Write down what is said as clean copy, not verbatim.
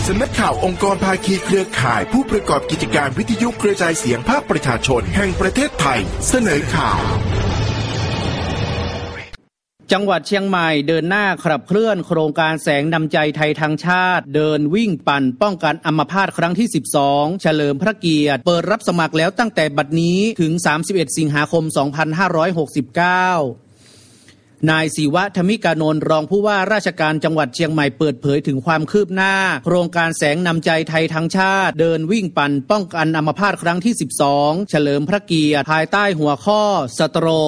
สำนักข่าวองค์กรภาคีเครือข่ายผู้ประกอบกิจการวิทยุกระจายเสียงภาคประชาชนแห่งประเทศไทยเสนอข่าวจังหวัดเชียงใหม่เดินหน้าขับเคลื่อนโครงการแสงนำใจไทยทางชาติเดินวิ่งปั่นป้องกันอัมพาตครั้งที่12เฉลิมพระเกียรติเปิดรับสมัครแล้วตั้งแต่บัดนี้ถึง31สิงหาคม2569นายศิวะธมิกานนท์รองผู้ว่าราชการจังหวัดเชียงใหม่เปิดเผยถึงความคืบหน้าโครงการแสงนำใจไทยทั้งชาติเดินวิ่งปั่นป้องกันอัมพาตครั้งที่12เฉลิมพระเกียรติภายใต้หัวข้อสโตร